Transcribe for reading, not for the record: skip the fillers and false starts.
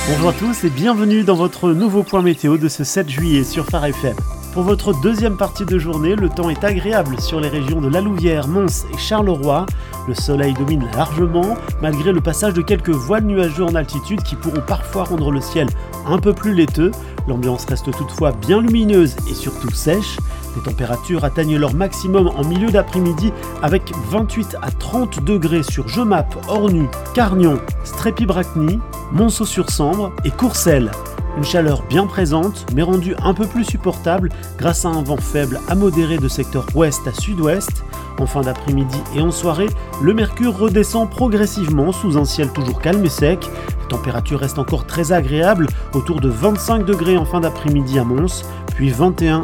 Bonjour à tous et bienvenue dans votre nouveau point météo de ce 7 juillet sur Phare FM. Pour votre deuxième partie de journée, le temps est agréable sur les régions de La Louvière, Mons et Charleroi. Le soleil domine largement, malgré le passage de quelques voiles nuageux en altitude qui pourront parfois rendre le ciel un peu plus laiteux. L'ambiance reste toutefois bien lumineuse et surtout sèche. Les températures atteignent leur maximum en milieu d'après-midi avec 28 à 30 degrés sur Jemappes, Ornu, Carnion, Strépy-Bracny, Monceau-sur-Sambre et Courcelles. Une chaleur bien présente, mais rendue un peu plus supportable grâce à un vent faible à modéré de secteur ouest à sud-ouest. En fin d'après-midi et en soirée, le mercure redescend progressivement sous un ciel toujours calme et sec. La température reste encore très agréable, autour de 25 degrés en fin d'après-midi à Mons, puis 21